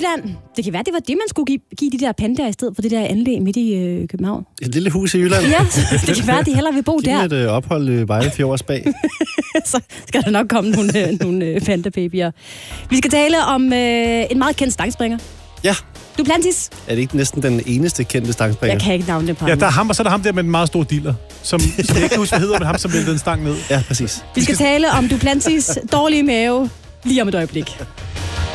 Jylland. Det kan være, det var det, man skulle give de der pandaer i stedet for det der anlæg midt i København. Et lille hus i Jylland. Ja, det kan være, de hellere vil bo der. Giv et ophold i Vejlefjords bag. Så skal der nok komme nogle pandababyer. Vi skal tale om en meget kendt stangspringer. Ja. Duplantis. Er det ikke næsten den eneste kendte stangspringer? Jeg kan ikke navne det på ham. Ja, der er ham, og så er der ham der med den meget store diller, som jeg ikke husker, hvad hedder, men ham, som væltede en stang ned. Ja, præcis. Vi skal tale om Duplantis dårlige mave lige om et øjeblik.